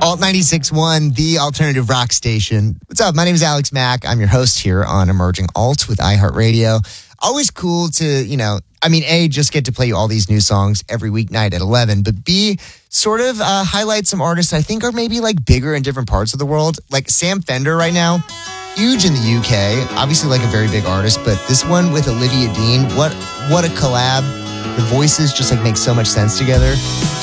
Alt 96.1, the alternative rock station. What's up? My name is Alex Mack. I'm your host here on Emerging Alt with iHeartRadio. Always cool to, A, just get to play you all these new songs every weeknight at 11, but B, sort of highlight some artists I think are maybe like bigger in different parts of the world. Like Sam Fender right now, huge in the UK, obviously like a very big artist, but this one with Olivia Dean, what a collab. The voices just like make so much sense together.